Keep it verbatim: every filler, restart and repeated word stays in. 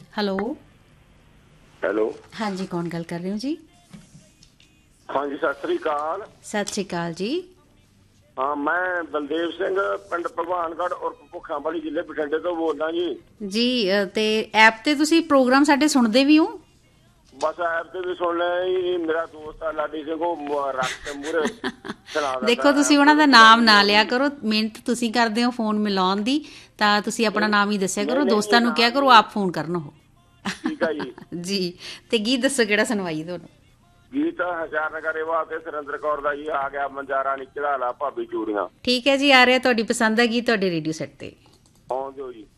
Hello hello ਹਾਂਜੀ, ਕੌਣ ਗੱਲ ਕਰ ਰਹੇ ਹੋ ਜੀ? ਹਾਂਜੀ, ਸਤਿ ਸ੍ਰੀ ਅਕਾਲ। ਸਤਿ ਸ਼੍ਰੀ ਅਕਾਲ ਜੀ। ਹਾਂ, ਮੈਂ ਬਲਦੇਵ ਸਿੰਘ ਪਿੰਡ ਭਗਵਾਨਗੜ੍ਹ ਔਰ ਭੁੱਖਾਂ ਵਾਲੀ ਜ਼ਿਲ੍ਹੇ ਬਠਿੰਡੇ ਤੋਂ ਬੋਲਦਾ ਜੀ। ਜੀ ਅ, ਤੇ ਐਪ ਤੇ ਤੁਸੀਂ ਪ੍ਰੋਗਰਾਮ ਸਾਡੇ ਸੁਣਦੇ ਵੀ ਹੋ? ਬਸ ਐਪ ਤੇ ਵੀ ਸੁਣ ਲਿਆ ਜੀ। ਮੇਰਾ ਦੋਸਤ ਆ ਲਾਡੀ ਸਿੰਘ, ਉਹ ਰੱਖ ਕੇ ਮੂਹਰੇ ਸੁਣਾ ਦੇਖੋ, ਦਿੰਦਾ ਤੁਸੀਂ ਐਪ ਉਹਨਾਂ ਤੇ ਦਾ ਨਾਮ ਪੰਜਾਬੀ ਨਾ ਬੋਲ ਲਿਆ ਜੀ। ਕਰੋ। ਮਿਹਨਤ ਤੁਸੀਂ ਕਰਦੇ ਹੋ ਫੋਨ ਮਿਲਾਉਣ ਦੀ, ਤਾਂ ਤੁਸੀਂ ਆਪਣਾ ਨਹੀਂ ਨਾਮ ਹੀ ਦੱਸਿਆ ਨਹੀਂ ਕਰੋ। ਨਹੀਂ ਜੀ, ਦੋਸਤਾਂ ਨੂੰ ਕਿਹਾ ਨਾ ਕਰੋ ਜੀ। ਆਪ ਫੋਨ ਕਰਨ ਉਹ। ਠੀਕ ਆ ਜੀ। ਜੀ, ਤੇ ਗੀਤ ਦੱਸੋ ਕਿਹੜਾ ਸੁਣਵਾਈ ਤੁਹਾਨੂੰ? ਗੀਤ ਹਜ਼ਾਰ ਨਗਰੇ ਵਾਸਤੇ ਸੁਰਿੰਦਰ ਕੌਰ ਦਾ ਜੀ ਆ ਗਿਆ, ਮੰਜਾਰਾ ਨੀ ਚੜਾ ਲਾ ਭਾਬੀ ਚੂੜੀਆਂ। ਠੀਕ ਹੈ ਜੀ, ਆ ਰਿਹਾ। ਤੁਹਾਡੀ ਪਸੰਦ ਦਾ ਗੀਤ ਤੁਹਾਡੇ ਰੇਡੀਓ ਸੈੱਟ ਤੇ। ਆਉਣ ਦਿਓ ਜੀ।